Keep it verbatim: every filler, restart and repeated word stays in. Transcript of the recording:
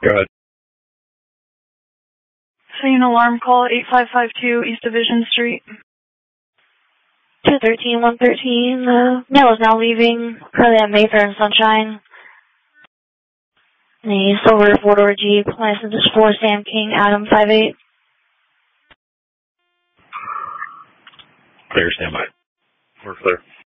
Go ahead. Seeing alarm call eight five five two East Division Street. two thirteen, one thirteen, uh, mail is now leaving, currently at Mayfair and Sunshine. The silver four-door Jeep, license is for Sam King, Adam five eight. Clear, standby. We're clear.